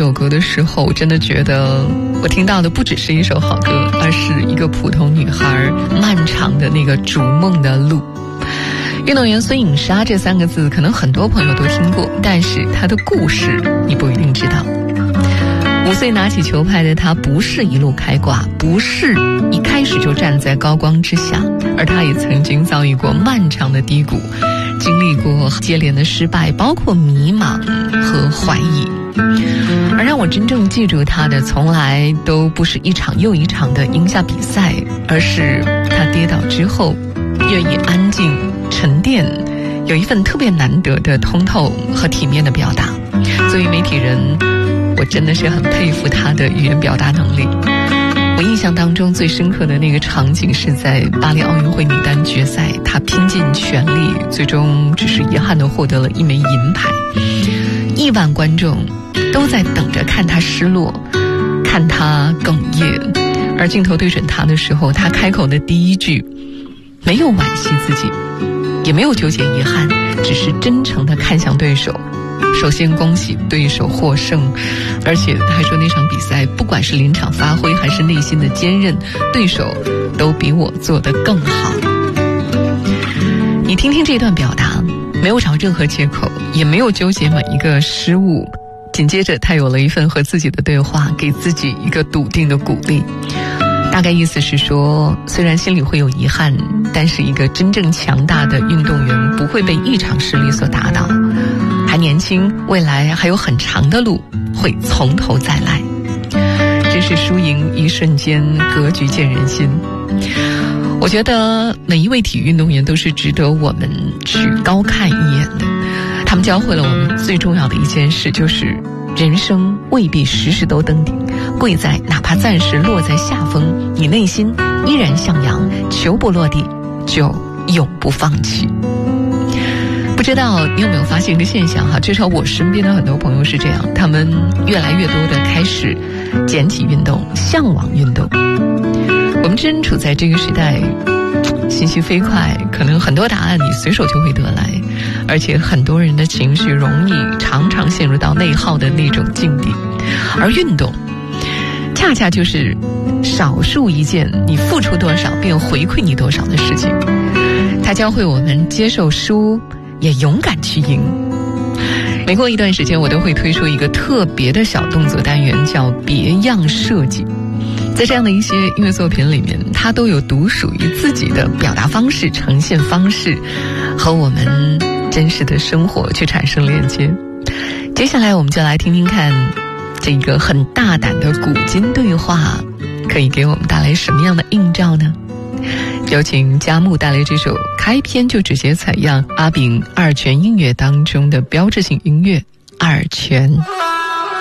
这首歌的时候，我真的觉得我听到的不只是一首好歌，而是一个普通女孩漫长的那个逐梦的路。运动员孙颖莎这3个字可能很多朋友都听过，但是她的故事你不一定知道。5岁拿起球拍的她不是一路开挂，不是一开始就站在高光之下，而她也曾经遭遇过漫长的低谷，经历过接连的失败，包括迷茫和怀疑。而让我真正记住她的，从来都不是一场又一场的赢下比赛，而是她跌倒之后愿意安静沉淀，有一份特别难得的通透和体面的表达。作为媒体人，我真的是很佩服她的语言表达能力。我印象当中最深刻的那个场景是在巴黎奥运会女单决赛，她拼尽全力，最终只是遗憾地获得了1枚银牌。亿万观众都在等着看她失落，看她哽咽，而镜头对准她的时候，她开口的第一句没有惋惜自己，也没有纠结遗憾，只是真诚地看向对手。首先恭喜对手获胜，而且还说那场比赛不管是临场发挥还是内心的坚韧，对手都比我做得更好。你听听这段表达，没有找任何借口，也没有纠结每一个失误。紧接着他有了一份和自己的对话，给自己一个笃定的鼓励。大概意思是说，虽然心里会有遗憾，但是一个真正强大的运动员不会被一场失利所打倒，还年轻，未来还有很长的路，会从头再来。真是输赢一瞬间，格局见人心。我觉得每一位体育运动员都是值得我们去高看一眼的。他们教会了我们最重要的一件事，就是人生未必时时都登顶，贵在哪怕暂时落在下风，你内心依然向阳，球不落地就永不放弃。不知道你有没有发现一个现象哈？至少我身边的很多朋友是这样，他们越来越多的开始捡起运动，向往运动。我们真处在这个时代，信息飞快，可能很多答案你随手就会得来，而且很多人的情绪容易常常陷入到内耗的那种境地，而运动恰恰就是少数一件你付出多少便回馈你多少的事情。它教会我们接受输，也勇敢去赢。每过一段时间，我都会推出一个特别的小动作单元，叫别样设计。在这样的一些音乐作品里面，它都有独属于自己的表达方式、呈现方式，和我们真实的生活去产生连接。接下来我们就来听听看这个很大胆的古今对话可以给我们带来什么样的映照呢？有请佳木带来这首开篇就直接采样阿炳二泉音乐当中的标志性音乐二泉。